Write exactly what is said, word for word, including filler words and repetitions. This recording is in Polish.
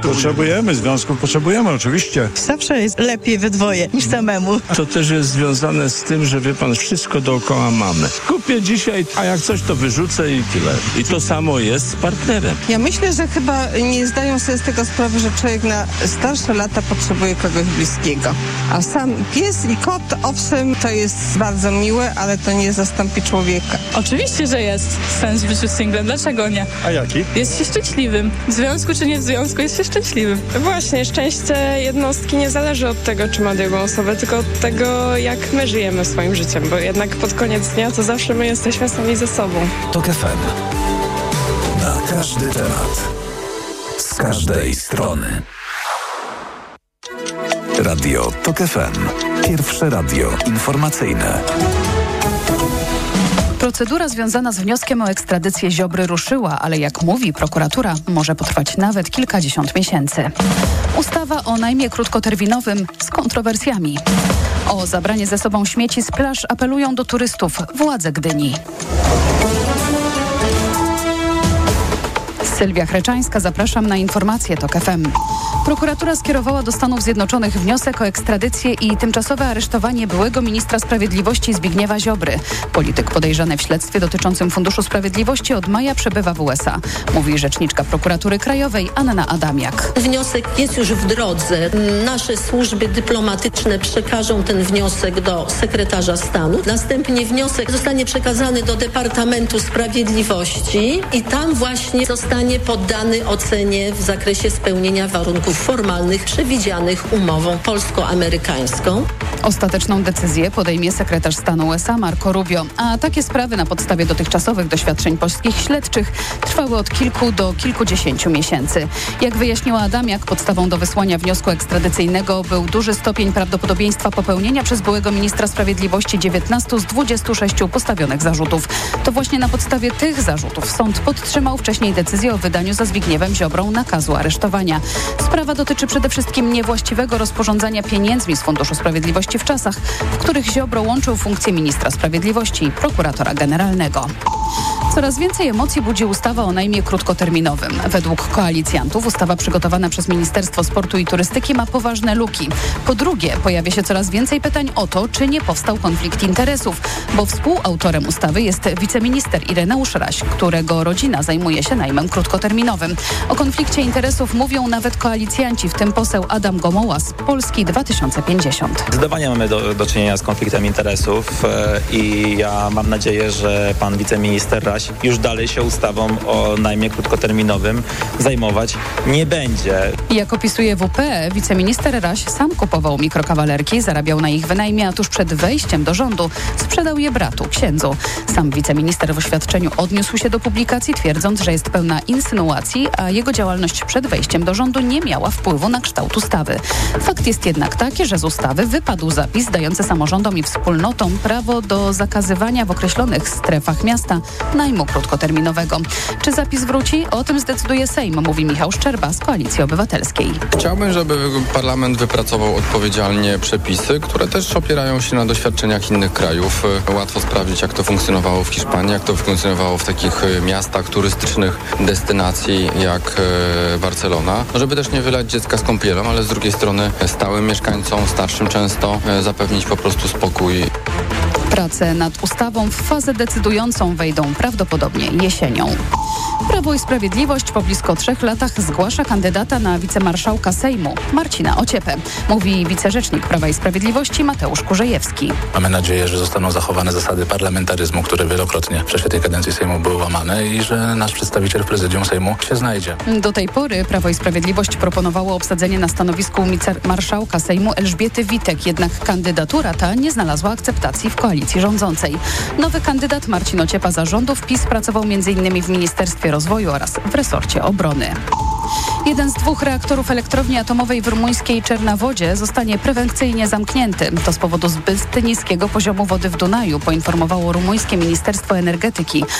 Potrzebujemy, związków potrzebujemy oczywiście. Zawsze jest lepiej we dwoje niż samemu. To też jest związane z tym, że wie pan, wszystko dookoła mamy. Kupię dzisiaj, a jak coś to wyrzucę i tyle. I to samo jest z partnerem. Ja myślę, że chyba nie zdają sobie z tego sprawy, że człowiek na starsze lata potrzebuje kogoś bliskiego. A sam pies i kot, owszem, to jest bardzo miłe, ale to nie zastąpi człowieka. Oczywiście, że jest sens w życiu singlem. Dlaczego nie? A jaki? Jest się szczęśliwym. W związku czy nie w związku, jest się szczęśliwym. Właśnie, szczęście jednostki nie zależy od tego, czy ma drugą osobę, tylko od tego, jak my żyjemy swoim życiem, bo jednak pod koniec dnia to zawsze my jesteśmy sami ze sobą. TOK F M. Na każdy temat. Z każdej strony. Radio TOK F M. Pierwsze radio informacyjne. Procedura związana z wnioskiem o ekstradycję Ziobry ruszyła, ale jak mówi prokuratura, może potrwać nawet kilkadziesiąt miesięcy. Ustawa o najmie krótkoterminowym z kontrowersjami. O zabranie ze sobą śmieci z plaż apelują do turystów władze Gdyni. Sylwia Chreczańska, zapraszam na informacje TOK F M. Prokuratura skierowała do Stanów Zjednoczonych wniosek o ekstradycję i tymczasowe aresztowanie byłego ministra sprawiedliwości Zbigniewa Ziobry. Polityk podejrzany w śledztwie dotyczącym Funduszu Sprawiedliwości od maja przebywa w U S A, mówi rzeczniczka Prokuratury Krajowej Anna Adamiak. Wniosek jest już w drodze. Nasze służby dyplomatyczne przekażą ten wniosek do sekretarza stanu. Następnie wniosek zostanie przekazany do Departamentu Sprawiedliwości i tam właśnie zostanie poddany ocenie w zakresie spełnienia warunków formalnych przewidzianych umową polsko-amerykańską. Ostateczną decyzję podejmie sekretarz stanu U S A Marco Rubio, a takie sprawy na podstawie dotychczasowych doświadczeń polskich śledczych trwały od kilku do kilkudziesięciu miesięcy. Jak wyjaśniła Adamiak, podstawą do wysłania wniosku ekstradycyjnego był duży stopień prawdopodobieństwa popełnienia przez byłego ministra sprawiedliwości dziewiętnastu z dwudziestu sześciu postawionych zarzutów. To właśnie na podstawie tych zarzutów sąd podtrzymał wcześniej decyzję o wydaniu za Zbigniewem Ziobrą nakazu aresztowania. Sprawa dotyczy przede wszystkim niewłaściwego rozporządzania pieniędzmi z Funduszu Sprawiedliwości w czasach, w których Ziobro łączył funkcję ministra sprawiedliwości i prokuratora generalnego. Coraz więcej emocji budzi ustawa o najmie krótkoterminowym. Według koalicjantów ustawa przygotowana przez Ministerstwo Sportu i Turystyki ma poważne luki. Po drugie, pojawia się coraz więcej pytań o to, czy nie powstał konflikt interesów, bo współautorem ustawy jest wiceminister Ireneusz Raś, którego rodzina zajmuje się najmem krótkoterminowym. O konflikcie interesów mówią nawet koalicjanci, w tym poseł Adam Gomoła z Polski dwa tysiące pięćdziesiąt. Zdecydowanie mamy do, do czynienia z konfliktem interesów e, i ja mam nadzieję, że pan wiceminister Raś już dalej się ustawą o najmie krótkoterminowym zajmować nie będzie. Jak opisuje W P, wiceminister Raś sam kupował mikrokawalerki, zarabiał na ich wynajmie, a tuż przed wejściem do rządu sprzedał je bratu, księdzu. Sam wiceminister w oświadczeniu odniósł się do publikacji, twierdząc, że jest pełna insynuacji, a jego działalność przed wejściem do rządu nie miała wpływu na kształt ustawy. Fakt jest jednak taki, że z ustawy wypadł zapis dający samorządom i wspólnotom prawo do zakazywania w określonych strefach miasta najmu krótkoterminowego. Czy zapis wróci? O tym zdecyduje Sejm, mówi Michał Szczerba z Koalicji Obywatelskiej. Chciałbym, żeby parlament wypracował odpowiedzialnie przepisy, które też opierają się na doświadczeniach innych krajów. Łatwo sprawdzić, jak to funkcjonowało w Hiszpanii, jak to funkcjonowało w takich miastach turystycznych, destynacji jak Barcelona. No, żeby też nie wylać dziecka z kąpielą, ale z drugiej strony stałym mieszkańcom, starszym często zapewnić po prostu spokój. Prace nad ustawą w fazę decydującą wejdą prawdopodobnie jesienią. Prawo i Sprawiedliwość po blisko trzech latach zgłasza kandydata na wicemarszałka Sejmu Marcina Ociepę, mówi wicerzecznik Prawa i Sprawiedliwości Mateusz Kurzejewski. Mamy nadzieję, że zostaną zachowane zasady parlamentaryzmu, które wielokrotnie w czasie tej kadencji Sejmu były łamane i że nasz przedstawiciel w prezydium Sejmu się znajdzie. Do tej pory Prawo i Sprawiedliwość proponowało obsadzenie na stanowisku wicemarszałka Sejmu Elżbiety Witek, jednak kandydatura ta nie znalazła akceptacji w koalicji rządzącej. Nowy kandydat Marcin Ociepa za rządów PiS pracował między innymi w Ministerstwie Rozwoju oraz w resorcie obrony. Jeden z dwóch reaktorów elektrowni atomowej w rumuńskiej Czernawodzie zostanie prewencyjnie zamknięty. To z powodu zbyt niskiego poziomu wody w Dunaju, poinformowało rumuńskie Ministerstwo Energetyki.